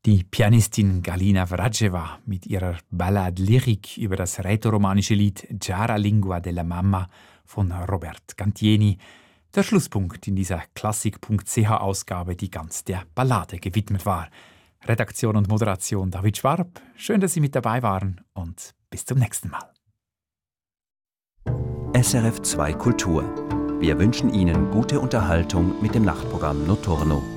Die Pianistin Galina Vradzeva mit ihrer Ballade-Lyrik über das rätoromanische Lied Giara Lingua della Mamma von Robert Gantieni. Der Schlusspunkt in dieser Klassik.ch-Ausgabe, die ganz der Ballade gewidmet war. Redaktion und Moderation David Schwarb. Schön, dass Sie mit dabei waren und bis zum nächsten Mal. SRF 2 Kultur. Wir wünschen Ihnen gute Unterhaltung mit dem Nachtprogramm Notturno.